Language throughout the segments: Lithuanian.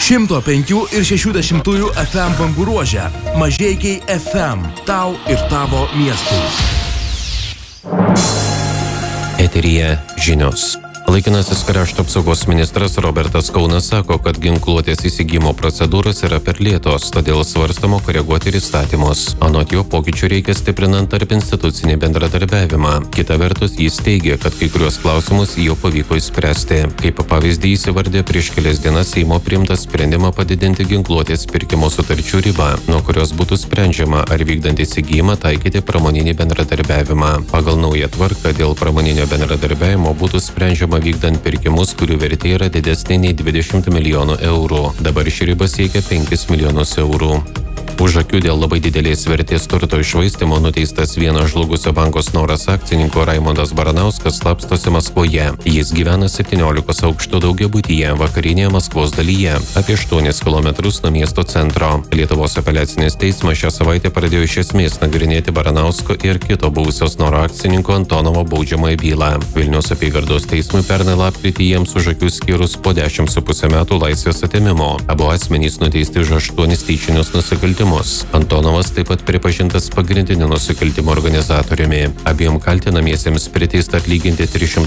105 ir 60 FM bangų ruože. Mažeikiai FM. Tau ir tavo miestui. Eteryje žinios. Laikinasis krašto apsaugos ministras Robertas Kaunas sako, kad ginkluotės įsigymo procedūros yra per lėtos, todėl svarstoma koreguoti ir įstatymus. Anot jo, pokyčių reikia stiprinant tarp institucinį bendradarbiavimą. Kita vertus, jis teigia, kad kai kurios klausimus jau pavyko išspręsti. Kaip pavyzdį įsivardė prieš kelias dienas Seimo priimtą sprendimą padidinti ginkluotės pirkimo sutarčių ribą, nuo kurios būtų sprendžiama, ar vykdant įsigijimą taikyti pramoninį bendradarbiavimą. Pagal naują tvarką dėl pramoninio bendradarbiavimo būtų sprendžiama vykdant pirkimus, kurių vertė yra didesnė nei 20 milijonų eurų. Dabar ši riba siekia 5 milijonus eurų. Už akių dėl labai didelės vertės turto iššvaistymo nuteistas vienas žlugusio banko Snoras akcininko Raimondas Baranauskas slapstosi Maskvoje. Jis gyvena 17 aukštų daugiabutyje vakarinėje Maskvos dalyje, apie 8 km nuo miesto centro. Lietuvos apeliacinis teismas šią savaitę pradėjo iš esmės nagrinėti Baranausko ir kito buvusio Snoro akcininko Antonovo baudžiamąją bylą. Vilniaus apygardos teismui pernai lapkritį jiems už akių skyrus po 10,5 metų laisvės atėmimo. Abu asmenys nuteisti už 8 tyčinius nusikaltimus. Antonovas taip pat pripažintas pagrindiniu nusikaltimo organizatoriumi. Abiem kaltinamiesiems priteista atlyginti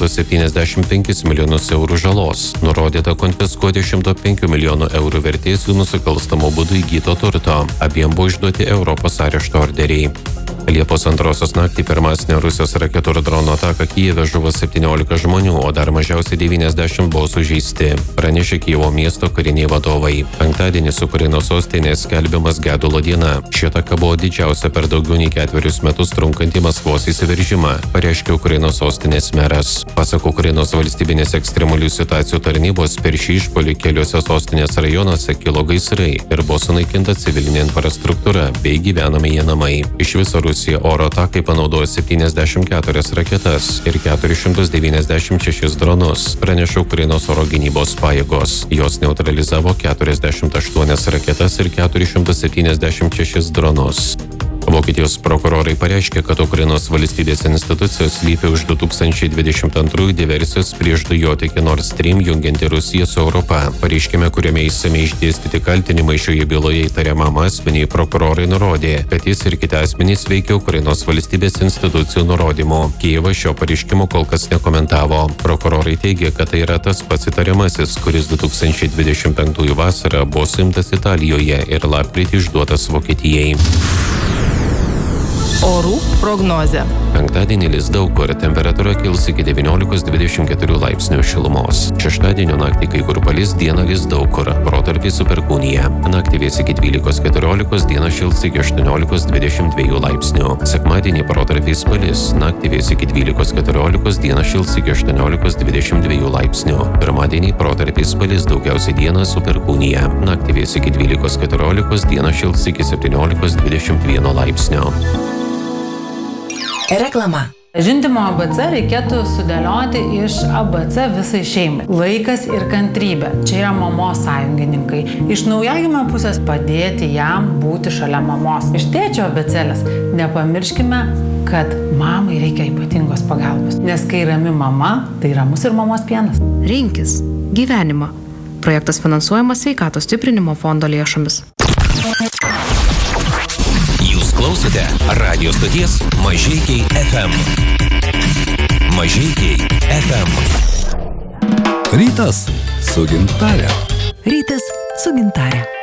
375 milijonus eurų žalos. Nurodyta konfiskuoti 105 milijonų eurų vertės jų nusikalstamo būdu įgyto turto. Abiem buvo išduoti Europos arešto orderiai. Liepos 2 naktį per masinę Rusijos raketų ir drono ataką Kijeve žuvo 17 žmonių, o dar mažiausiai 90 buvo sužeisti, pranešė Kijevo miesto kariniai vadovai. Penktadienį Ukrainos sostinės skelbiamas gedulo diena. Ši ataka buvo didžiausia per daugiau nei 4 metus trunkantį Maskvos įsiveržimą, pareiškė Ukrainos sostinės meras. Pasak Ukrainos valstybinės ekstremalių situacijų tarnybos, per šį išpuolį keliuose sostinės rajonuose kilo gaisrai ir buvo sunaikinta civilinė infrastruktūra bei gyvenamieji namai. Iš viso Rusija oro atakai panaudojo 74 raketas ir 496 dronus, praneša Ukrainos oro gynybos pajėgos. Jos neutralizavo 48 raketas ir 476 dronus. Vokietijos prokurorai pareiškė, kad Ukrainos valstybės institucijos slypi už 2022 diversijos prieš dujotiekį Nord Stream jungianti Rusiją su Europa. Pareiškime, kuriame išsamiai išdėstyti kaltinimai šioje byloje įtariamam asmeniui, prokurorai nurodė, kad jis ir kiti asmenys veikia Ukrainos valstybės institucijų nurodymu. Kijevas šio pareiškimo kol kas nekomentavo. Prokurorai teigia, kad tai yra tas pats įtariamasis, kuris 2025 vasarą buvo suimtas Italijoje ir lapkritį išduotas Vokietijai. Orų prognozė. Penktadienį lis daug kur, temperatūra kils iki 19-24 laipsnių šilumos. Šeštadienio naktį kai kur palis, dieną lis daug kur, protarpiais su perkūnija. Naktį vės iki 12-14, dieną šils iki 18-22 laipsnių. Sekmadienį protarpiais palis, naktį vės iki 12-14, dieną šils iki 18-22 laipsnių. Pirmadienį protarpiais palis, daugiausiai dieną su perkūnija. Naktį vės iki 12-14, dieną šils iki 17-21 laipsnių. Reklama. Žindymo ABC reikėtų sudėlioti iš ABC visai šeimai. Laikas ir kantrybė. Čia yra mamos sąjungininkai. Iš naujagimio pusės padėti jam būti šalia mamos. Iš tėčio abėcėlės nepamirškime, kad mamai reikia ypatingos pagalbos. Nes kai rami mama, tai ramus ir mamos pienas. Rinkis gyvenimą. Projektas finansuojamas Sveikatos stiprinimo fondo lėšomis. Klausote radio stoties Mažeikiai FM. Mažeikiai FM. Rytas su gintare. Rytas su gintare.